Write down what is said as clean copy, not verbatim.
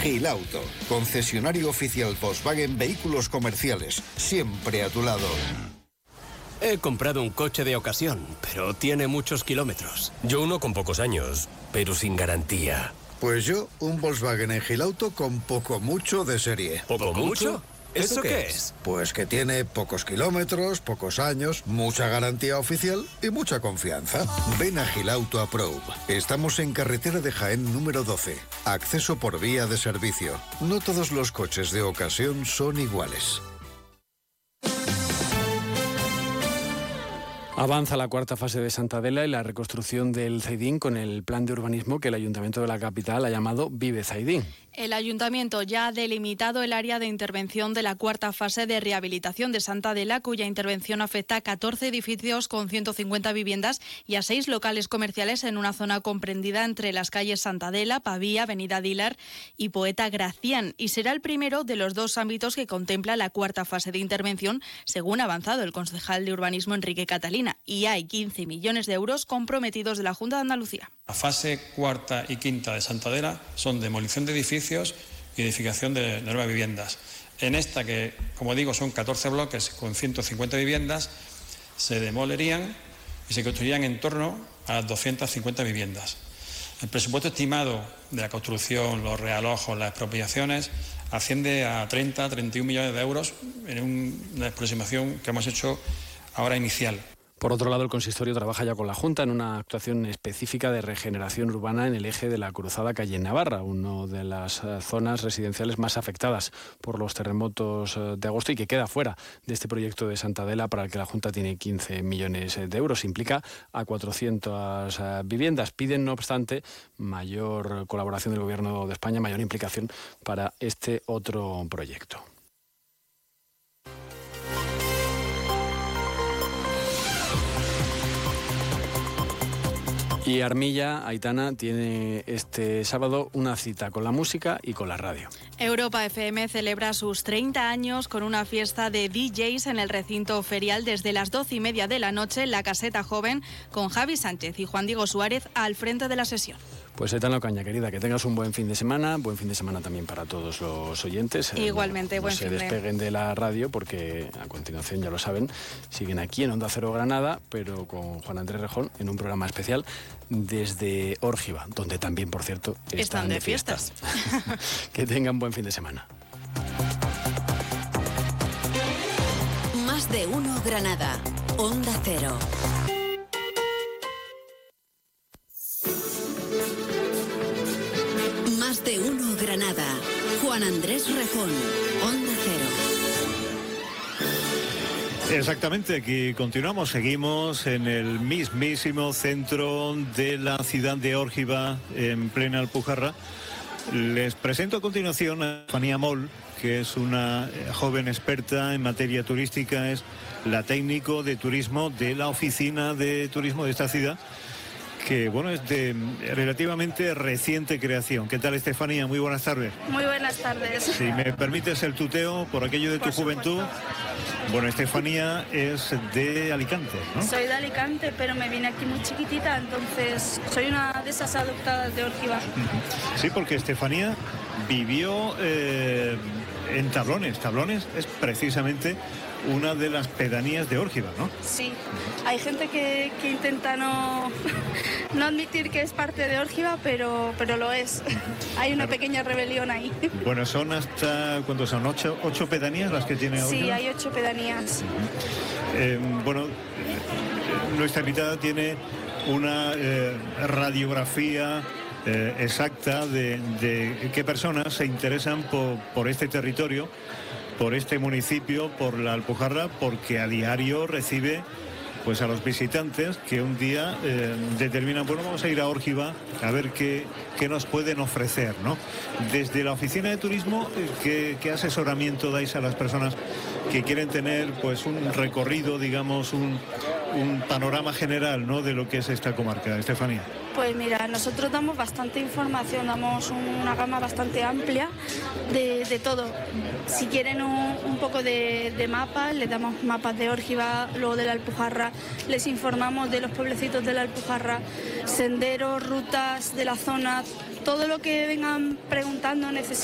Gilauto, concesionario oficial Volkswagen Vehículos Comerciales, siempre a tu lado. He comprado un coche de ocasión, pero tiene muchos kilómetros. Yo uno con pocos años, pero sin garantía. Pues yo, un Volkswagen en Gilauto con poco mucho de serie. ¿Poco mucho? ¿Eso qué es? Pues que tiene pocos kilómetros, pocos años, mucha garantía oficial y mucha confianza. Ven a Gilauto Approve. Estamos en carretera de Jaén número 12. Acceso por vía de servicio. No todos los coches de ocasión son iguales. Avanza la cuarta fase de Santa Adela y la reconstrucción del Zaidín con el plan de urbanismo que el Ayuntamiento de la capital ha llamado Vive Zaidín. El Ayuntamiento ya ha delimitado el área de intervención de la cuarta fase de rehabilitación de Santa Adela, cuya intervención afecta a 14 edificios con 150 viviendas y a 6 locales comerciales en una zona comprendida entre las calles Santa Adela, Pavía, Avenida Dilar y Poeta Gracián. Y será el primero de los 2 ámbitos que contempla la cuarta fase de intervención, según ha avanzado el concejal de urbanismo Enrique Catalina. Y hay 15 millones de euros comprometidos de la Junta de Andalucía. La fase cuarta y quinta de Santa Adela son demolición de edificios y edificación de nuevas viviendas. En esta, que como digo son 14 bloques con 150 viviendas, se demolerían y se construirían en torno a 250 viviendas. El presupuesto estimado de la construcción, los realojos, las expropiaciones, asciende a 31 millones de euros en una aproximación que hemos hecho ahora inicial. Por otro lado, el consistorio trabaja ya con la Junta en una actuación específica de regeneración urbana en el eje de la cruzada calle Navarra, una de las zonas residenciales más afectadas por los terremotos de agosto y que queda fuera de este proyecto de Santa Adela para el que la Junta tiene 15 millones de euros. Implica a 400 viviendas. Piden, no obstante, mayor colaboración del Gobierno de España, mayor implicación para este otro proyecto. Y Armilla, Aitana, tiene este sábado una cita con la música y con la radio. Europa FM celebra sus 30 años con una fiesta de DJs en el recinto ferial desde las 12:30 de la noche en la Caseta Joven, con Javi Sánchez y Juan Diego Suárez al frente de la sesión. Pues Aitana Ocaña, querida, que tengas un buen fin de semana también para todos los oyentes. Igualmente, buen fin de semana. No se despeguen de la radio porque a continuación, ya lo saben, siguen aquí en Onda Cero Granada, pero con Juan Andrés Rejón en un programa especial desde Órgiva, donde también, por cierto, están de fiestas. Que tengan buen fin de semana. Más de uno Granada, Onda Cero. Más de uno Granada, Juan Andrés Rejón, Onda Cero. Exactamente, aquí continuamos, seguimos en el mismísimo centro de la ciudad de Órgiva, en plena Alpujarra. Les presento a continuación a Estefanía Moll, que es una joven experta en materia turística, es la técnico de turismo de la oficina de turismo de esta ciudad, que bueno, es de relativamente reciente creación. ¿Qué tal, Estefanía? Muy buenas tardes. Muy buenas tardes. Si me permites el tuteo por aquello de tu juventud. Bueno, Estefanía es de Alicante, ¿no? Soy de Alicante, pero me vine aquí muy chiquitita, entonces soy una de esas adoptadas de Órgiva. Sí, porque Estefanía vivió en Tablones. Tablones es precisamente una de las pedanías de Órgiva, ¿no? Sí, hay gente que intenta no admitir que es parte de Órgiva, pero lo es. Hay una pequeña rebelión ahí. Bueno, son hasta, ¿cuántos son? ¿8 pedanías las que tiene Órgiva? Sí, hay 8 pedanías. Bueno, nuestra invitada tiene una radiografía exacta de qué personas se interesan por este territorio, por este municipio, por la Alpujarra, porque a diario recibe pues a los visitantes que un día determinan, bueno, vamos a ir a Órgiva a ver qué nos pueden ofrecer, ¿no? Desde la oficina de turismo, ¿qué asesoramiento dais a las personas que quieren tener pues un recorrido, digamos, un panorama general, ¿no?, de lo que es esta comarca? Estefanía. Pues mira, nosotros damos bastante información, damos una gama bastante amplia de todo. Si quieren un poco de mapas, les damos mapas de Órgiva, luego de la Alpujarra, les informamos de los pueblecitos de la Alpujarra, senderos, rutas de la zona, todo lo que vengan preguntando,